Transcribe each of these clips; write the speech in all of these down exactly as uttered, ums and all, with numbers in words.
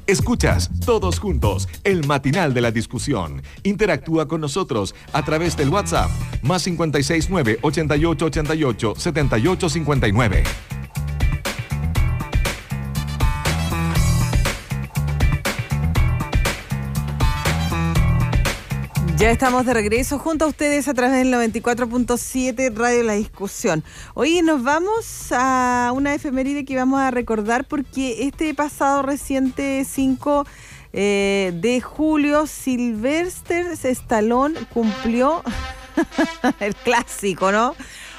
Escuchas Todos Juntos, el matinal de la discusión. Interactúa con nosotros a través del WhatsApp, más cinco seis nueve, ocho ocho ocho ocho, siete ocho cinco nueve. Ya estamos de regreso junto a ustedes a través del noventa y cuatro punto siete Radio La Discusión. Hoy nos vamos a una efeméride que vamos a recordar porque este pasado reciente cinco eh, de julio Sylvester Stallone cumplió el clásico, ¿no?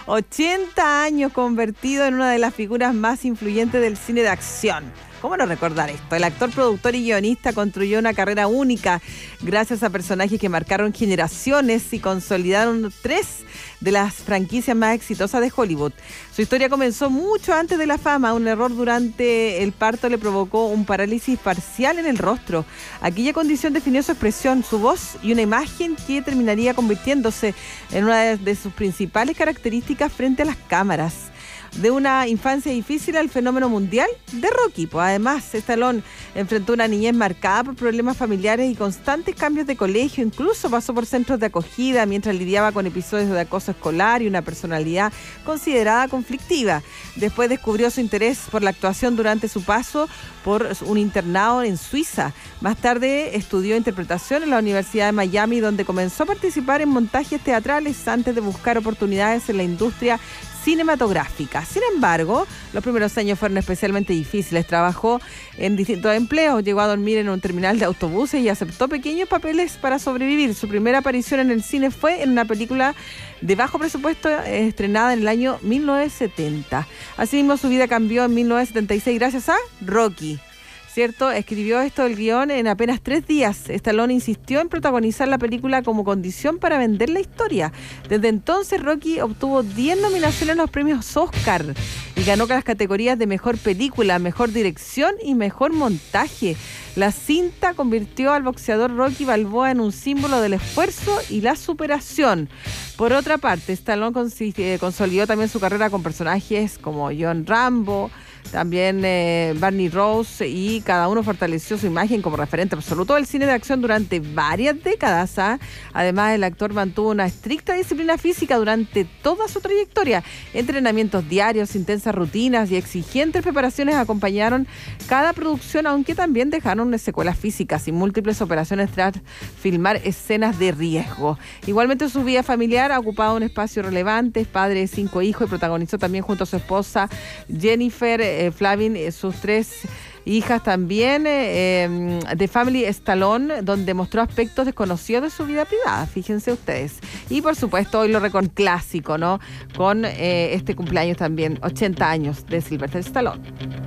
ochenta años, convertido en una de las figuras más influyentes del cine de acción. ¿Cómo no recordar esto? El actor, productor y guionista construyó una carrera única gracias a personajes que marcaron generaciones y consolidaron tres de las franquicias más exitosas de Hollywood. Su historia comenzó mucho antes de la fama. Un error durante el parto le provocó un parálisis parcial en el rostro. Aquella condición definió su expresión, su voz y una imagen que terminaría convirtiéndose en una de sus principales características frente a las cámaras. De una infancia difícil al fenómeno mundial de Rocky. Pues además, Stallone enfrentó una niñez marcada por problemas familiares y constantes cambios de colegio. Incluso pasó por centros de acogida mientras lidiaba con episodios de acoso escolar y una personalidad considerada conflictiva. Después descubrió su interés por la actuación durante su paso por un internado en Suiza. Más tarde estudió interpretación en la Universidad de Miami, donde comenzó a participar en montajes teatrales antes de buscar oportunidades en la industria cinematográfica. Sin embargo, los primeros años fueron especialmente difíciles. Trabajó en distintos empleos, llegó a dormir en un terminal de autobuses y aceptó pequeños papeles para sobrevivir. Su primera aparición en el cine fue en una película de bajo presupuesto estrenada en el año mil novecientos setenta. Asimismo, su vida cambió en mil novecientos setenta y seis gracias a Rocky. ¿Cierto? Escribió esto el guión en apenas tres días. Stallone insistió en protagonizar la película como condición para vender la historia. Desde entonces, Rocky obtuvo diez nominaciones en los premios Oscar y ganó las categorías de Mejor Película, Mejor Dirección y Mejor Montaje. La cinta convirtió al boxeador Rocky Balboa en un símbolo del esfuerzo y la superación. Por otra parte, Stallone consolidó también su carrera con personajes como John Rambo, también eh, Barney Rose, y cada uno fortaleció su imagen como referente absoluto del cine de acción durante varias décadas. ¿eh? Además, el actor mantuvo una estricta disciplina física durante toda su trayectoria. Entrenamientos diarios, intensas rutinas y exigentes preparaciones acompañaron cada producción, aunque también dejaron secuelas físicas y múltiples operaciones tras filmar escenas de riesgo. Igualmente, su vida familiar ha ocupado un espacio relevante. Es padre de cinco hijos y protagonizó también junto a su esposa Jennifer eh, Flavin eh, sus tres hijas también eh, de Family Stallone, donde mostró aspectos desconocidos de su vida privada, fíjense ustedes. Y por supuesto hoy lo recon clásico, ¿no? Con eh, este cumpleaños también, ochenta años de Sylvester Stallone.